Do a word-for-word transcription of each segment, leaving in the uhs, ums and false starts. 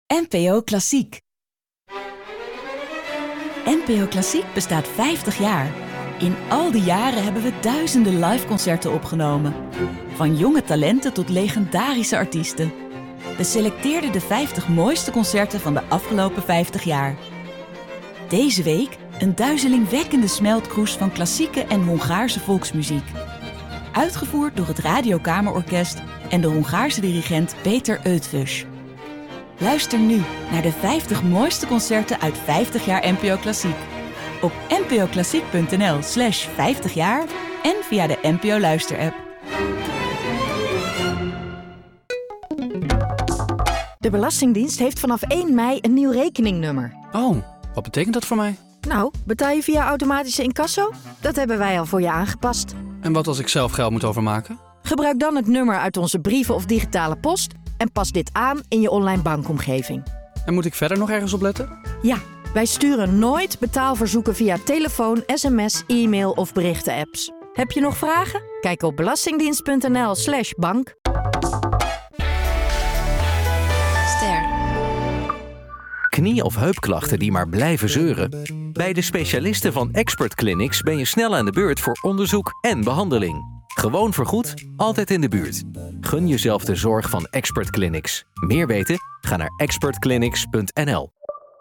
N P O Klassiek. N P O Klassiek bestaat vijftig jaar. In al die jaren hebben we duizenden liveconcerten opgenomen. Van jonge talenten tot legendarische artiesten. We selecteerden de vijftig mooiste concerten van de afgelopen vijftig jaar. Deze week een duizelingwekkende smeltkroes van klassieke en Hongaarse volksmuziek. Uitgevoerd door het Radiokamerorkest en de Hongaarse dirigent Péter Eötvös. Luister nu naar de vijftig mooiste concerten uit vijftig jaar N P O Klassiek. Op npoklassiek.nl slash vijftig jaar en via de N P O Luisterapp. De Belastingdienst heeft vanaf één mei een nieuw rekeningnummer. Oh, wat betekent dat voor mij? Nou, betaal je via automatische incasso? Dat hebben wij al voor je aangepast. En wat als ik zelf geld moet overmaken? Gebruik dan het nummer uit onze brieven of digitale post en pas dit aan in je online bankomgeving. En moet ik verder nog ergens op letten? Ja, wij sturen nooit betaalverzoeken via telefoon, sms, e-mail of berichten-apps. Heb je nog vragen? Kijk op belastingdienst.nl slash bank. Ster. Knie- of heupklachten die maar blijven zeuren? Bij de specialisten van Expert Clinics ben je snel aan de beurt voor onderzoek en behandeling. Gewoon vergoed, altijd in de buurt. Gun jezelf de zorg van Expert Clinics. Meer weten? Ga naar expert clinics punt n l.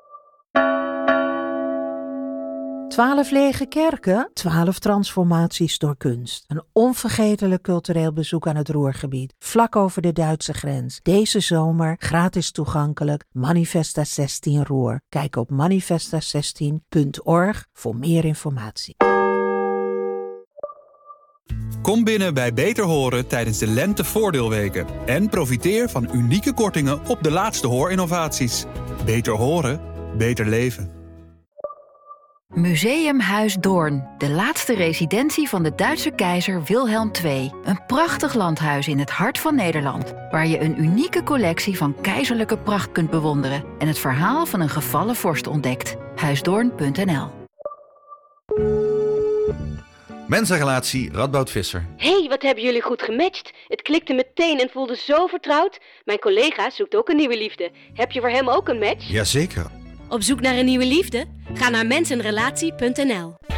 Twaalf lege kerken, twaalf transformaties door kunst. Een onvergetelijk cultureel bezoek aan het Ruhrgebied, vlak over de Duitse grens. Deze zomer gratis toegankelijk, Manifesta zestien Ruhr. Kijk op manifesta zestien punt org voor meer informatie. Kom binnen bij Beter Horen tijdens de Lentevoordeelweken en profiteer van unieke kortingen op de laatste hoorinnovaties. Beter horen, beter leven. Museumhuis Doorn, de laatste residentie van de Duitse keizer Wilhelm de Tweede. Een prachtig landhuis in het hart van Nederland, waar je een unieke collectie van keizerlijke pracht kunt bewonderen en het verhaal van een gevallen vorst ontdekt. huisdoorn punt n l. Mensenrelatie Radboud Visser. Hé, hey, wat hebben jullie goed gematcht. Het klikte meteen en voelde zo vertrouwd. Mijn collega zoekt ook een nieuwe liefde. Heb je voor hem ook een match? Jazeker. Op zoek naar een nieuwe liefde? Ga naar mensenrelatie punt n l.